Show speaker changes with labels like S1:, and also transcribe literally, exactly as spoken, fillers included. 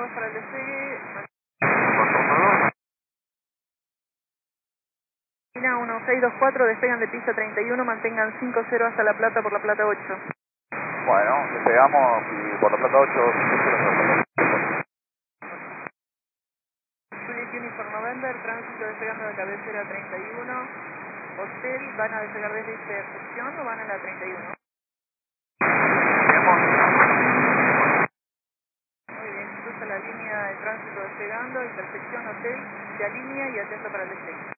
S1: dos para el despegue. Marina uno seis dos cuatro, despegan de pista treinta y uno, mantengan cinco cero hasta La Plata por La Plata ocho.
S2: Bueno, despegamos y por La Plata ocho.
S1: Juliet Uniform November, tránsito despegando de cabecera treinta y uno. Hotel, ¿van a despegar desde intersección o van a la treinta y uno? Muy bien, cruza la línea de tránsito despegando, intersección hotel, se alinea y atento para el despegue.